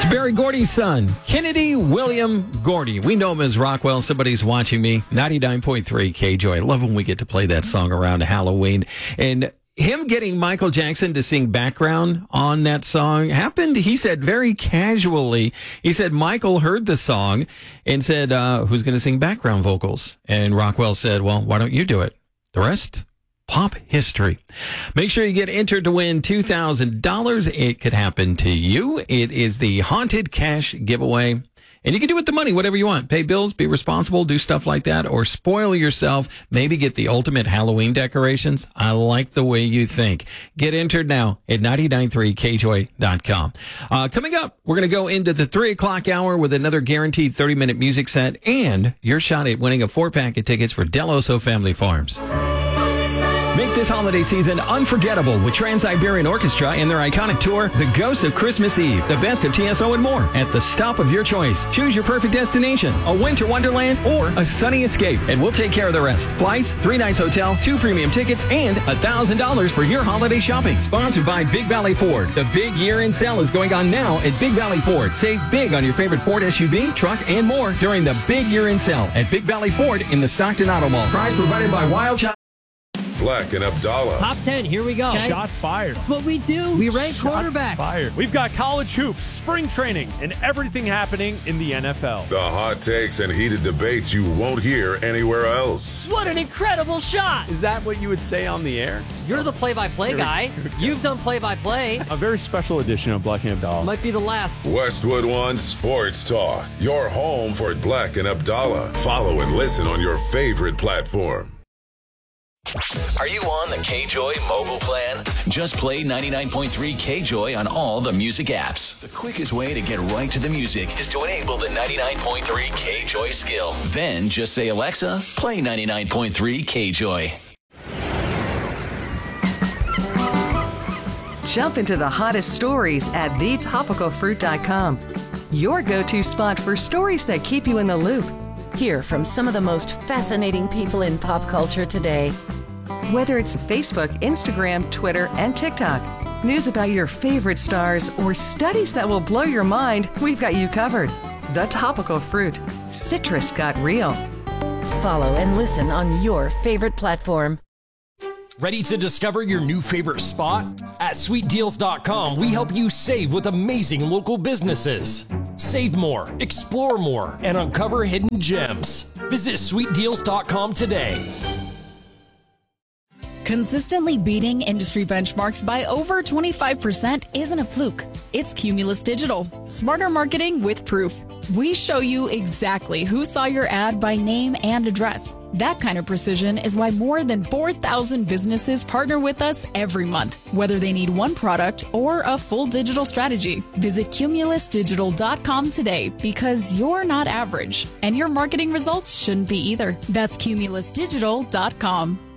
Berry Gordy's son, Kennedy William Gordy. We know him as Rockwell. Somebody's watching me. 99.3 KJOY. I love when we get to play that song around Halloween. And him getting Michael Jackson to sing background on that song happened, he said, very casually. He said Michael heard the song and said, who's going to sing background vocals? And Rockwell said, well, why don't you do it? The rest? Pop history. Make sure you get entered to win $2,000. It could happen to you. It is the Haunted Cash giveaway. And you can do with the money whatever you want. Pay bills, be responsible, do stuff like that, or spoil yourself. Maybe get the ultimate Halloween decorations. I like the way you think. Get entered now at 993kjoy.com. Coming up, we're going to go into the 3 o'clock hour with another guaranteed 30-minute music set and your shot at winning a 4-pack of tickets for Del Oso Family Farms. Make this holiday season unforgettable with Trans-Siberian Orchestra and their iconic tour, The Ghosts of Christmas Eve, the best of TSO and more, at the stop of your choice. Choose your perfect destination, a winter wonderland or a sunny escape, and we'll take care of the rest. Flights, 3 nights hotel, 2 premium tickets, and $1,000 for your holiday shopping. Sponsored by Big Valley Ford. The big year-end sale is going on now at Big Valley Ford. Save big on your favorite Ford SUV, truck, and more during the big year-end sale at Big Valley Ford in the Stockton Auto Mall. Prize provided by Wild Child. Black and Abdallah. Top 10, here we go. Okay. Shots fired. That's what we do. We rank quarterbacks. Fired. We've got college hoops, spring training, and everything happening in the NFL. The hot takes and heated debates you won't hear anywhere else. What an incredible shot. Is that what you would say on the air? You're the play-by-play guy. You've done play-by-play. A very special edition of Black and Abdallah. Might be the last. Westwood One Sports Talk. Your home for Black and Abdallah. Follow and listen on your favorite platform. Are you on the KJOY mobile plan? Just play 99.3 KJOY on all the music apps. The quickest way to get right to the music is to enable the 99.3 KJOY skill. Then just say, Alexa, play 99.3 KJOY. Jump into the hottest stories at thetopicalfruit.com. Your go-to spot for stories that keep you in the loop. Hear from some of the most fascinating people in pop culture today. Whether it's Facebook, Instagram, Twitter, and TikTok, news about your favorite stars, or studies that will blow your mind, we've got you covered. The Topical Fruit. Citrus got real. Follow and listen on your favorite platform. Ready to discover your new favorite spot? At sweetdeals.com, we help you save with amazing local businesses. Save more, explore more, and uncover hidden gems. Visit sweetdeals.com today. Consistently beating industry benchmarks by over 25% isn't a fluke. It's Cumulus Digital. Smarter marketing with proof. We show you exactly who saw your ad by name and address. That kind of precision is why more than 4,000 businesses partner with us every month, whether they need one product or a full digital strategy. Visit cumulusdigital.com today because you're not average, and your marketing results shouldn't be either. That's cumulusdigital.com.